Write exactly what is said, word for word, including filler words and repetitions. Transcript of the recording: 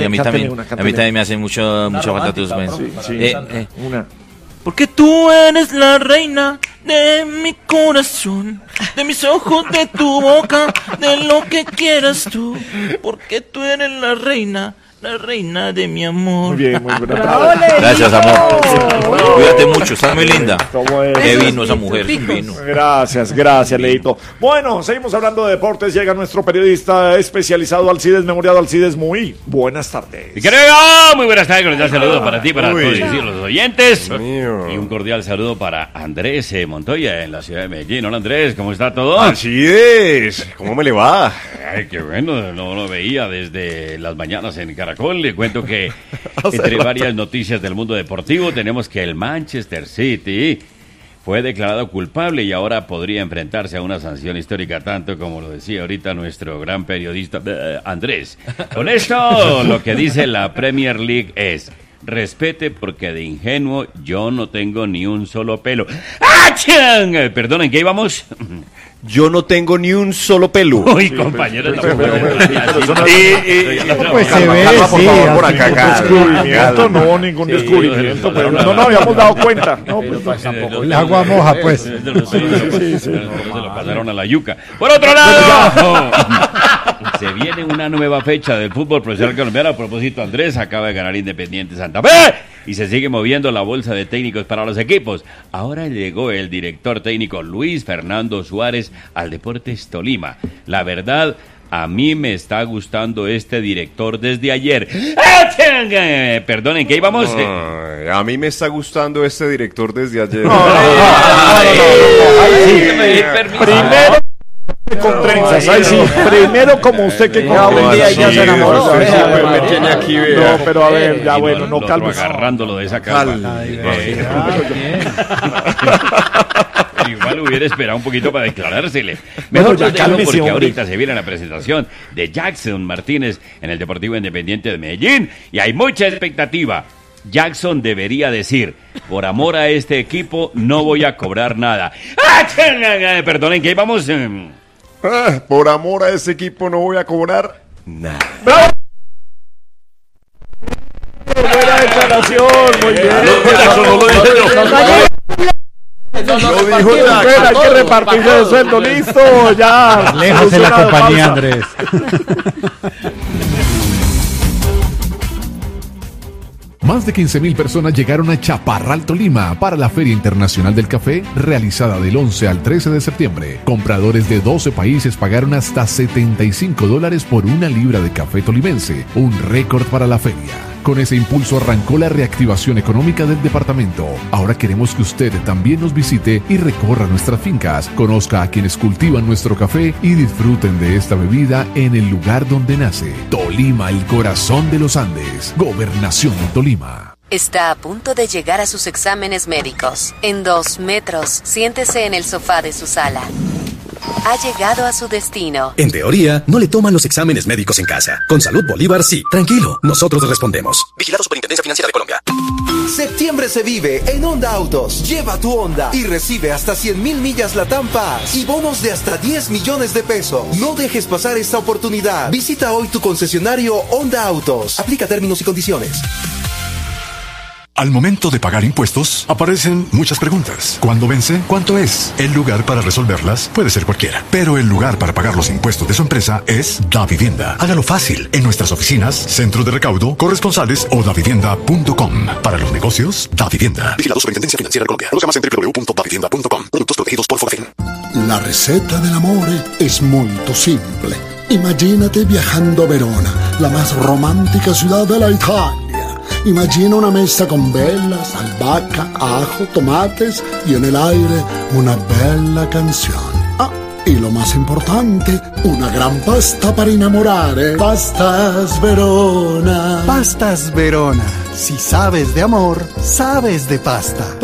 a mí también, una, a mí también me hace mucho, mucha falta tus besos. Sí, sí, eh, eh. una. Porque tú eres la reina de mi corazón, de mis ojos, de tu boca, de lo que quieras tú. Porque tú eres la reina, la reina de mi amor. Muy bien, muy buena. Gracias, amor. Bravo. Cuídate mucho, estás muy linda. Bueno. Qué vino esa mujer, vino. Gracias, gracias, Leito. Bueno, seguimos hablando de deportes. Llega nuestro periodista especializado Alcides Memoriado. Alcides, muy buenas tardes. Y creo, muy buenas tardes, cordial saludo para ti, para todos los oyentes. Y un cordial saludo para Andrés eh, Montoya en la ciudad de Medellín. Hola Andrés, ¿cómo está todo? Alcides, ¿cómo me le va? Ay, qué bueno, no lo veía desde las mañanas en Caracol. Le cuento que entre varias noticias del mundo deportivo tenemos que el Manchester City fue declarado culpable y ahora podría enfrentarse a una sanción histórica, tanto como lo decía ahorita nuestro gran periodista eh, Andrés. Con esto, lo que dice la Premier League es: respete porque de ingenuo yo no tengo ni un solo pelo. ¡Achán! Perdonen, ¿qué íbamos? Yo no tengo ni un solo pelo. Uy, compañero. Pues se ve, por sí. favor, por acá, acá. Descubrimiento, no, ningún descubrimiento, pero no nos habíamos dado cuenta. No, pues tampoco. El agua moja, pues. Sí, sí, se lo pasaron a la yuca. Por otro lado, se viene una nueva fecha del fútbol profesional colombiano. A propósito, Andrés acaba de ganar Independiente Santa Fe y se sigue moviendo la bolsa de técnicos para los equipos. Ahora llegó el director técnico Luis Fernando Suárez al Deportes Tolima. La verdad, a mí me está gustando este director desde ayer. Perdonen, ¿qué íbamos? Ay, a mí me está gustando este director desde ayer. primero con trenzas, ahí sí, primero como usted que con trenzas ya se enamoró. Me tiene aquí, No, pero a ver, ya bueno, no calmes. Agarrándolo de esa calma. Igual hubiera esperado un poquito para declarársele. Mejor ya cálmese, porque ahorita se viene la presentación de Jackson Martínez en el Deportivo Independiente de Medellín y hay mucha expectativa. Jackson debería decir: por amor a este equipo no voy a cobrar nada. Perdonen, ¿qué vamos? Ah, por amor a ese equipo no voy a cobrar nada. ¡Bravo! Buena declaración, muy bien. Jackson no lo dice yo. No, no, lo dijo Jackson. Hay que repartirse de sueldo, listo, ya. Lejos de la compañía, pausa. Andrés. Más de quince mil personas llegaron a Chaparral, Tolima, para la Feria Internacional del Café, realizada del once al trece de septiembre. Compradores de doce países pagaron hasta setenta y cinco dólares por una libra de café tolimense, un récord para la feria. Con ese impulso arrancó la reactivación económica del departamento. Ahora queremos que usted también nos visite y recorra nuestras fincas, conozca a quienes cultivan nuestro café y disfruten de esta bebida en el lugar donde nace. Tolima, el corazón de los Andes. Gobernación de Tolima. Está a punto de llegar a sus exámenes médicos. En dos metros, siéntese en el sofá de su sala. Ha llegado a su destino. En teoría, no le toman los exámenes médicos en casa. Con Salud Bolívar, sí. Tranquilo, nosotros respondemos. Vigilado Superintendencia Financiera de Colombia. Septiembre se vive en Honda Autos. Lleva tu Honda y recibe hasta cien mil millas Latam Paz y bonos de hasta diez millones de pesos. No dejes pasar esta oportunidad. Visita hoy tu concesionario Honda Autos. Aplica términos y condiciones. Al momento de pagar impuestos, aparecen muchas preguntas. ¿Cuándo vence? ¿Cuánto es? El lugar para resolverlas puede ser cualquiera, pero el lugar para pagar los impuestos de su empresa es Davivienda. Hágalo fácil en nuestras oficinas, centros de recaudo, corresponsales o davivienda punto com. Para los negocios, Davivienda. Vigilado Superintendencia Financiera de Colombia. Conozca más en doble u doble u doble u punto davivienda punto com. Productos protegidos por Fogafín. La receta del amore es molto simple. Imagínate viajando a Verona, la más romántica ciudad de la Italia. Imagina una mesa con velas, albahaca, ajo, tomates y en el aire una bella canción. Ah, y lo más importante, una gran pasta para innamorare. Pastas Verona. Pastas Verona. Si sabes de amor, sabes de pasta.